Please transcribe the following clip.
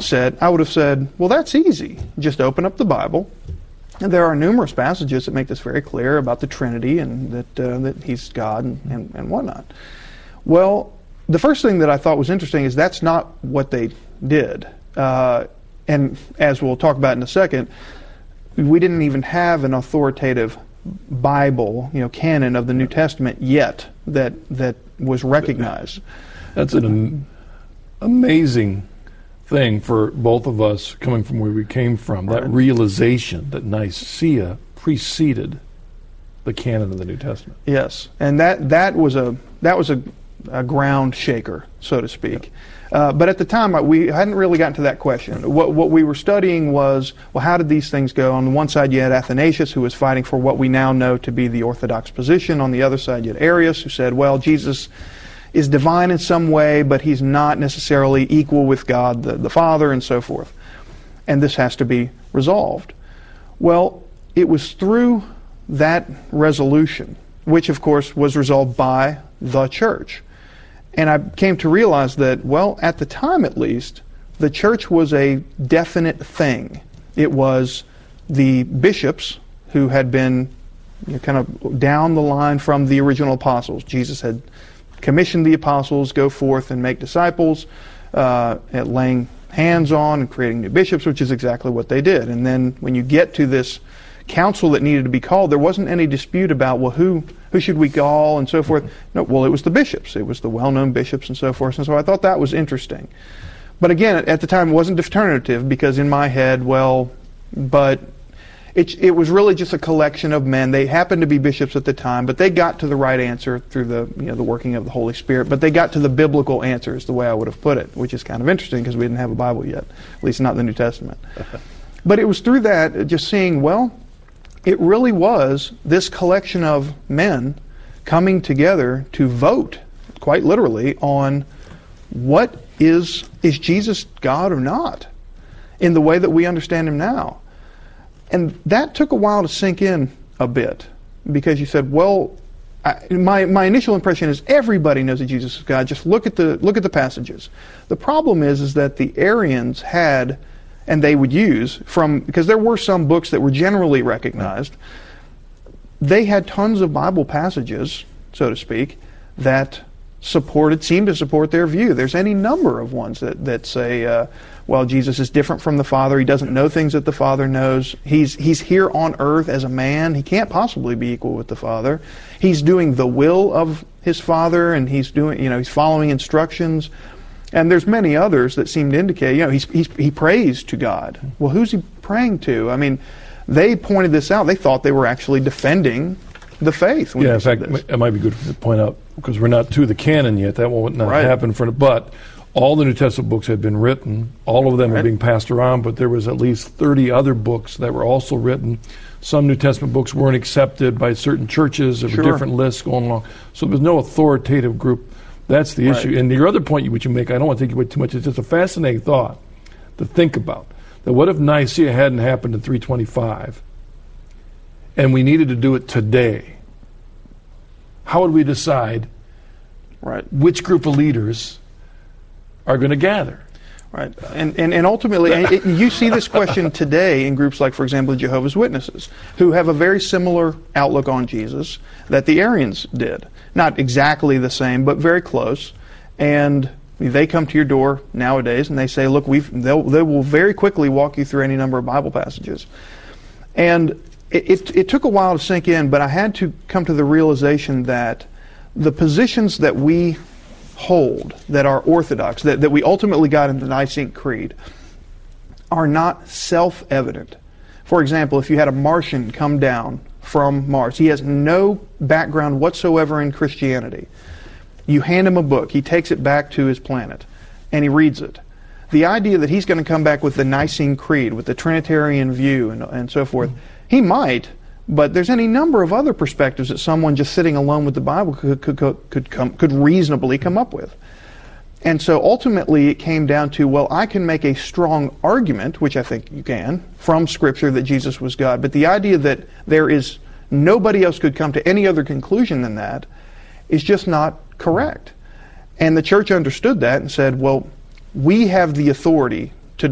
I would have said, well, that's easy. Just open up the Bible. And there are numerous passages that make this very clear about the Trinity and that He's God and whatnot. Well, the first thing that I thought was interesting is that's not what they did. And as we'll talk about in a second, we didn't even have an authoritative Bible, canon of the New Testament yet that was recognized. That's an amazing thing for both of us coming from where we came from, that realization that Nicaea preceded the canon of the New Testament. Yes, and that was a ground shaker, so to speak. But at the time, we hadn't really gotten to that question. What we were studying was, well, how did these things go? On the one side, you had Athanasius, who was fighting for what we now know to be the Orthodox position. On the other side, you had Arius, who said, well, Jesus is divine in some way, but He's not necessarily equal with God the Father, and so forth. And this has to be resolved. Well, it was through that resolution, which of course was resolved by the church. And I came to realize that, well, at the time at least, the church was a definite thing. It was the bishops who had been kind of down the line from the original apostles. Jesus had commissioned the apostles, go forth and make disciples, at laying hands on and creating new bishops, which is exactly what they did. And then when you get to this council that needed to be called, there wasn't any dispute about, well, who should we call and so forth. No, well, it was the bishops. It was the well-known bishops and so forth. And so I thought that was interesting. But again, at the time, it wasn't determinative, because in my head, but it was really just a collection of men. They happened to be bishops at the time, but they got to the right answer through the working of the Holy Spirit. But they got to the biblical answer, is the way I would have put it, which is kind of interesting because we didn't have a Bible yet, at least not the New Testament. But it was through that, just seeing, well, it really was this collection of men coming together to vote, quite literally, on what is Jesus God or not, in the way that we understand Him now. And that took a while to sink in a bit, because you said, well, my initial impression is everybody knows that Jesus is God. Just look at the passages. The problem is that the Arians had, and they would use because there were some books that were generally recognized. They had tons of Bible passages, so to speak, that seemed to support their view. There's any number of ones that say, well, Jesus is different from the Father. He doesn't know things that the Father knows. He's here on earth as a man. He can't possibly be equal with the Father. He's doing the will of His Father, and he's following instructions. And there's many others that seem to indicate, he prays to God. Well, who's he praying to? I mean, they pointed this out. They thought they were actually defending the faith. Yeah, in fact, it might be good to point out, because we're not to the canon yet. That won't not happen but all the New Testament books had been written. All of them are being passed around, but there was at least 30 other books that were also written. Some New Testament books weren't accepted by certain churches. There were different lists going along. So there was no authoritative group. That's the issue. And your other point which you make, I don't want to take away too much, it's just a fascinating thought to think about. That what if Nicaea hadn't happened in 325 and we needed to do it today? How would we decide which group of leaders are going to gather? Right. And ultimately, you see this question today in groups like, for example, the Jehovah's Witnesses, who have a very similar outlook on Jesus that the Arians did. Not exactly the same, but very close. And they come to your door nowadays and they say, look, they will very quickly walk you through any number of Bible passages. And it took a while to sink in, but I had to come to the realization that the positions that we hold, that are orthodox, that we ultimately got in the Nicene Creed, are not self-evident. For example, if you had a Martian come down from Mars, he has no background whatsoever in Christianity. You hand him a book, he takes it back to his planet, and he reads it. The idea that he's going to come back with the Nicene Creed, with the Trinitarian view, and so forth, he might, but there's any number of other perspectives that someone just sitting alone with the Bible could reasonably come up with. And so ultimately it came down to, well, I can make a strong argument, which I think you can, from Scripture that Jesus was God, but the idea that there is nobody else could come to any other conclusion than that is just not correct. And the church understood that and said, well, we have the authority